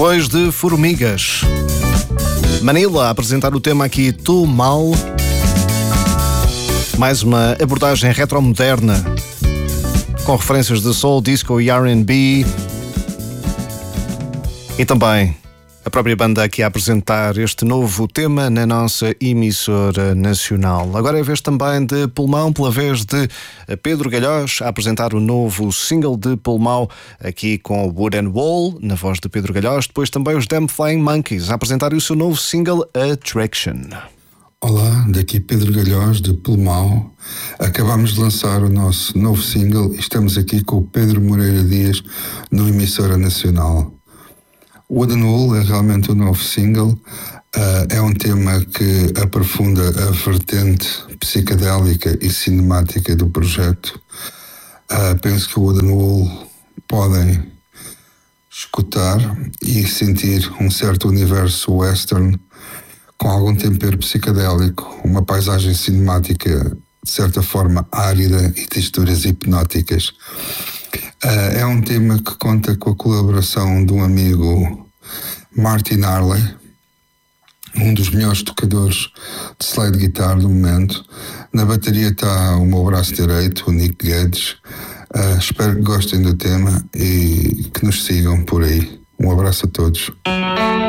Voz de formigas. Manila a apresentar o tema aqui, Tô Mal. Mais uma abordagem retromoderna com referências de soul, disco e R&B. E também a própria banda aqui a apresentar este novo tema na nossa emissora nacional. Agora é a vez também de Pulmão, pela vez de Pedro Galhós, a apresentar o novo single de Pulmão, aqui com Wood and Wall, na voz de Pedro Galhós. Depois também os Damn Flying Monkeys, a apresentar o seu novo single Attraction. Olá, daqui Pedro Galhós, de Pulmão. Acabamos de lançar o nosso novo single e estamos aqui com o Pedro Moreira Dias, no emissora nacional. Wood and Wool é realmente o novo single. É um tema que aprofunda a vertente psicadélica e cinemática do projeto. Penso que o Wood and Wool podem escutar e sentir um certo universo western com algum tempero psicadélico, uma paisagem cinemática de certa forma árida e texturas hipnóticas. É um tema que conta com a colaboração de um amigo, Martin Arley, um dos melhores tocadores de slide guitar do momento. Na bateria está o meu braço direito, o Nick Guedes. Espero que gostem do tema e que nos sigam por aí. Um abraço a todos.